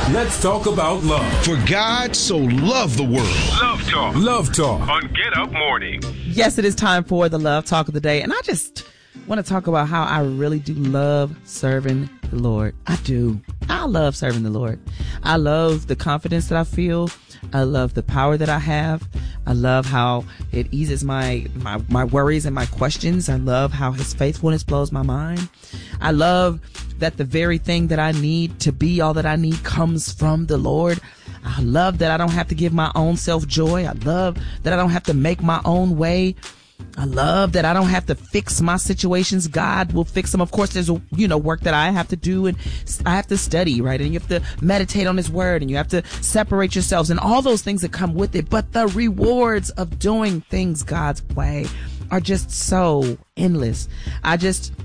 Let's talk about love. For God so loved the world. Love Talk. Love Talk on Get Up Morning. Yes, it is time for the Love Talk of the day. And I just want to talk about how I really do love serving the Lord. I do. I love serving the Lord. I love the confidence that I feel. I love the power that I have. I love how it eases my worries and my questions. I love how his faithfulness blows my mind. I love that the very thing that I need to be all that I need comes from the Lord. I love that I don't have to give my own self joy. I love that I don't have to make my own way. I love that I don't have to fix my situations. God will fix them. Of course, there's work that I have to do, and I have to study, right? And you have to meditate on his word, and you have to separate yourselves and all those things that come with it. But the rewards of doing things God's way are just so endless. I'm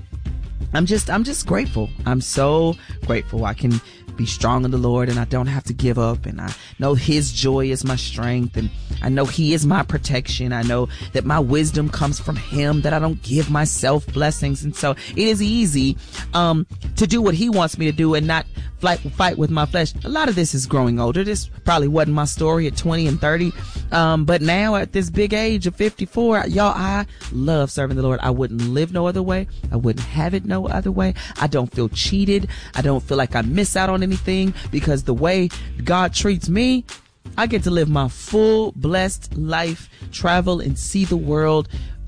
just grateful. I'm so grateful. I can be strong in the Lord, and I don't have to give up, and I know his joy is my strength, and I know he is my protection. I know that my wisdom comes from him, that I don't give myself blessings. And so it is easy to do what he wants me to do and not fight with my flesh. A lot of this is growing older. This probably wasn't my story at 20 and 30. But now at this big age of 54, y'all, I love serving the Lord. I wouldn't live no other way. I wouldn't have it no other way. I don't feel cheated. I don't feel like I miss out on anything, because the way God treats me, I get to live my full blessed life, travel and see the world,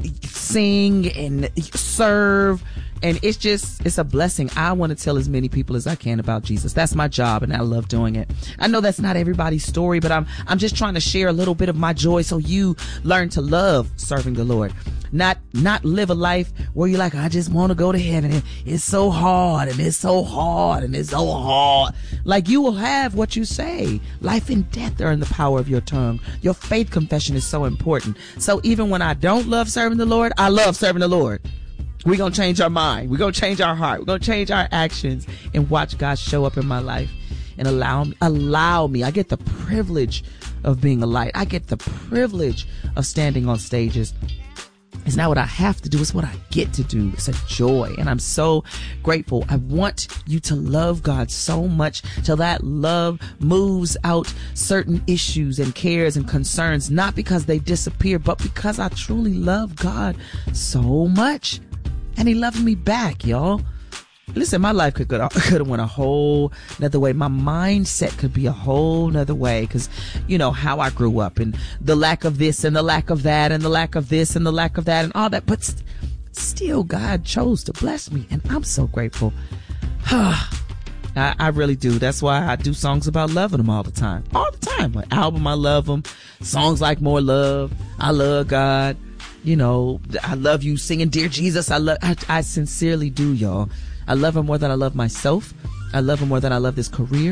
sing and serve. And it's a blessing. I want to tell as many people as I can about Jesus. That's my job, and I love doing it. I know that's not everybody's story, but I'm just trying to share a little bit of my joy so you learn to love serving the Lord. Not live a life where you're like, I just want to go to heaven. It's so hard, and it's so hard, and it's so hard. Like, you will have what you say. Life and death are in the power of your tongue. Your faith confession is so important. So even when I don't love serving the Lord, I love serving the Lord. We're going to change our mind. We're going to change our heart. We're going to change our actions and watch God show up in my life and allow me. I get the privilege of being a light. I get the privilege of standing on stages. It's not what I have to do. It's what I get to do. It's a joy. And I'm so grateful. I want you to love God so much till that love moves out certain issues and cares and concerns, not because they disappear, but because I truly love God so much. And he loved me back, y'all. Listen, my life could have went a whole nother way. My mindset could be a whole nother way, because how I grew up, and the lack of this and the lack of that and the lack of this and the lack of that and all that. But still, God chose to bless me, and I'm so grateful. I really do. That's why I do songs about loving him all the time. All the time. My album, I love him. Songs like More Love. I love God. I love you, singing Dear Jesus. I sincerely do, y'all. I love him more than I love myself. I love him more than I love this career.